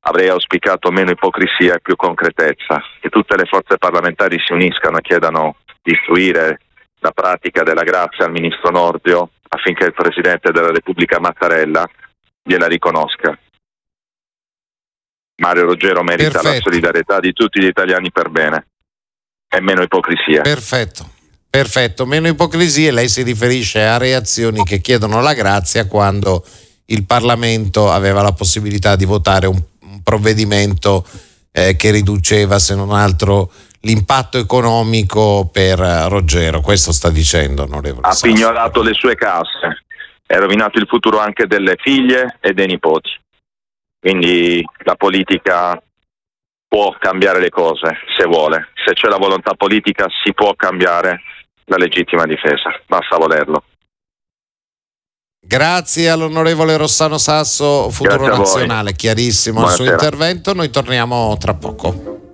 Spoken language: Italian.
avrei auspicato meno ipocrisia e più concretezza, che tutte le forze parlamentari si uniscano e chiedano di istruire la pratica della grazia al ministro Nordio affinché il Presidente della Repubblica Mattarella gliela riconosca. Mario Roggero merita la solidarietà di tutti gli italiani per bene e meno ipocrisia. Perfetto, meno ipocrisia. Lei si riferisce a reazioni che chiedono la grazia quando il Parlamento aveva la possibilità di votare un provvedimento che riduceva, se non altro, l'impatto economico per Roggero. Questo sta dicendo, onorevole Ha Sasso. pignorato le sue casse, ha rovinato il futuro anche delle figlie e dei nipoti. Quindi la politica può cambiare le cose se vuole, se c'è la volontà politica si può cambiare la legittima difesa, basta volerlo. Grazie all'onorevole Rossano Sasso, Futuro Nazionale, chiarissimo il suo intervento. Noi torniamo tra poco.